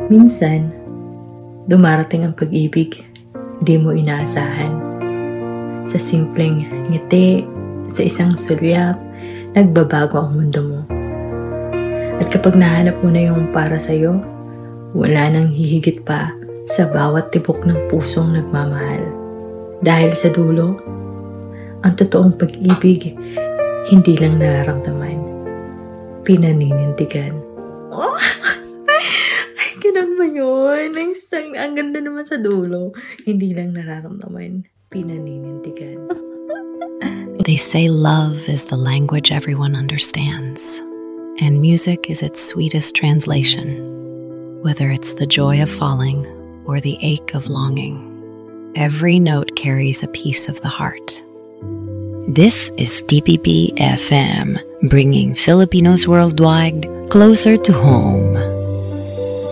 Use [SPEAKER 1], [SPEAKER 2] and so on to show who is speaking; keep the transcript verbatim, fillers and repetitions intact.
[SPEAKER 1] Minsan, dumarating ang pag-ibig, di mo inaasahan. Sa simpleng ngiti, sa isang sulyap, nagbabago ang mundo mo. At kapag nahanap mo na yung para sa'yo, wala nang hihigit pa sa bawat tibok ng pusong nagmamahal. Dahil sa dulo, ang totoong pag-ibig, hindi lang nararamdaman, pinaninindigan. Oh! Ay, ganun ba yun? Ang, sang, ang ganda naman sa dulo. Hindi lang nararamdaman, pinaninindigan.
[SPEAKER 2] They say love is the language everyone understands, and music is its sweetest translation, whether it's the joy of falling or the ache of longing. Every note carries a piece of the heart. This is T P P F M, bringing Filipinos worldwide closer to home.